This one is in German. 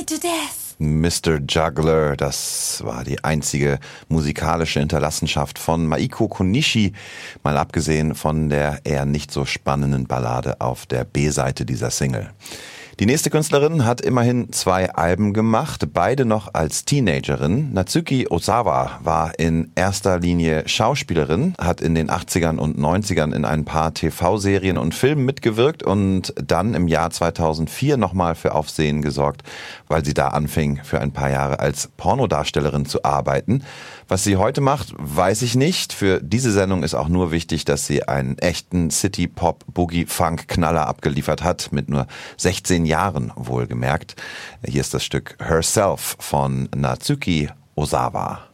to death. Mr. Juggler, das war die einzige musikalische Hinterlassenschaft von Maiko Konishi, mal abgesehen von der eher nicht so spannenden Ballade auf der B-Seite dieser Single. Die nächste Künstlerin hat immerhin 2 Alben gemacht, beide noch als Teenagerin. Natsuki Ozawa war in erster Linie Schauspielerin, hat in den 80ern und 90ern in ein paar TV-Serien und Filmen mitgewirkt und dann im Jahr 2004 nochmal für Aufsehen gesorgt, weil sie da anfing, für ein paar Jahre als Pornodarstellerin zu arbeiten. Was sie heute macht, weiß ich nicht. Für diese Sendung ist auch nur wichtig, dass sie einen echten City-Pop-Boogie-Funk-Knaller abgeliefert hat, mit nur 16 Jahren wohlgemerkt. Hier ist das Stück Herself von Natsuki Ozawa.